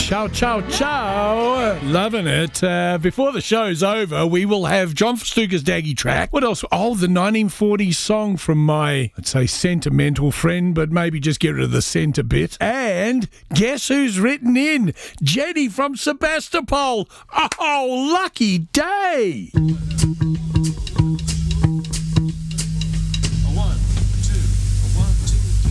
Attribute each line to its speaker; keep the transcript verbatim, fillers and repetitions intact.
Speaker 1: Ciao, ciao, ciao. Loving it. Uh, before the show's over, we will have John Festuca's Daggy track. What else? Oh, the nineteen forties song from my, I'd say, sentimental friend, but maybe just get rid of the centre bit. And guess who's written in? Jenny from Sebastopol. Oh, lucky day.